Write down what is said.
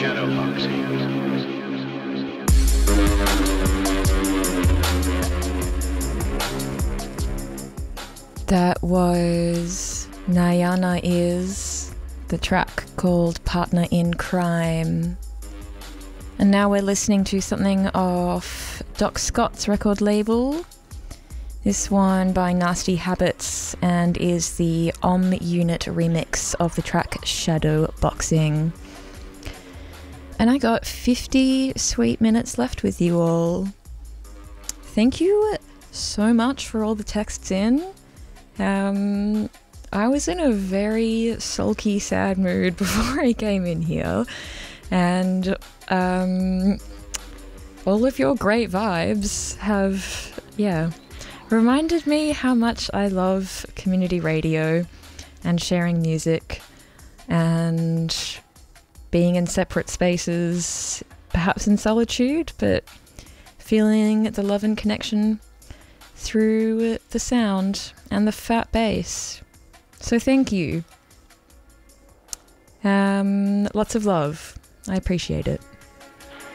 That was Nayana Is, the track called Partner in Crime. And now we're listening to something off Doc Scott's record label. This one by Nasty Habits and is the Om Unit remix of the track Shadow Boxing. And I got 50 sweet minutes left with you all. Thank you so much for all the texts in. I was in a very sulky, sad mood before I came in here, and all of your great vibes have, reminded me how much I love community radio and sharing music and being in separate spaces, perhaps in solitude, but feeling the love and connection through the sound and the fat bass. So thank you. Lots of love. I appreciate it.